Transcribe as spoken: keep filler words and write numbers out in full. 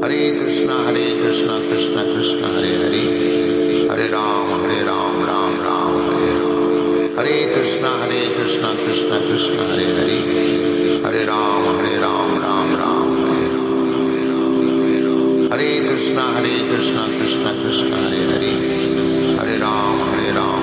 Hare Krishna Hare Krishna Krishna Krishna Hare Hare, Hare Ram Hare Ram Ram Ram Hare Ram. Hare Krishna Hare Krishna Krishna Krishna Hare Hare, Hare Ram Hare Ram Ram Ram Hare Ram. Hare Krishna Hare Krishna Krishna Krishna Hare Hare, Hare Ram Hare Ram